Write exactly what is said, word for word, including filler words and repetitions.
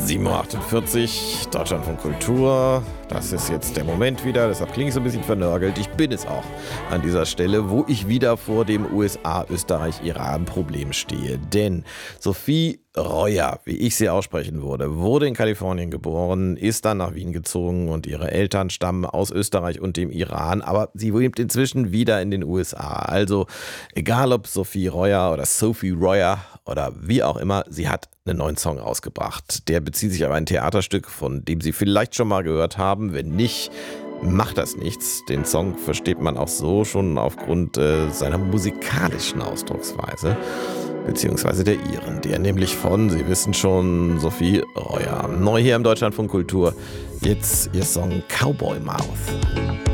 sieben Uhr achtundvierzig, Deutschlandfunk Kultur. Das ist jetzt der Moment wieder, deshalb klinge ich so ein bisschen vernörgelt. Ich bin es auch an dieser Stelle, wo ich wieder vor dem U S A-Österreich-Iran-Problem stehe. Denn Sophie Royer, wie ich sie aussprechen würde, wurde in Kalifornien geboren, ist dann nach Wien gezogen und ihre Eltern stammen aus Österreich und dem Iran, aber sie lebt inzwischen wieder in den U S A. Also egal ob Sophie Royer oder Sophie Royer oder wie auch immer, sie hat einen neuen Song rausgebracht. Der bezieht sich auf ein Theaterstück, von dem Sie vielleicht schon mal gehört haben. Wenn nicht, macht das nichts. Den Song versteht man auch so schon aufgrund äh, seiner musikalischen Ausdrucksweise, beziehungsweise der ihren, der nämlich von, Sie wissen schon, Sophie Royer. Neu hier im Deutschlandfunk Kultur, jetzt ihr Song Cowboy Mouth.